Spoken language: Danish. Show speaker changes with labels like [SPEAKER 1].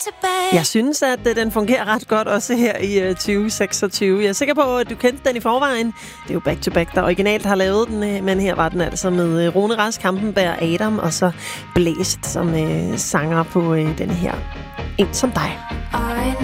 [SPEAKER 1] Jeg synes, at den fungerer ret godt også her i 2026. Jeg er sikker på, at du kendte den i forvejen. Det er jo Back to Back, der originalt har lavet den, men her var den altså med Rune Rask, Hampenberg, Adam og så Blæst som sanger på den her En som dig.
[SPEAKER 2] I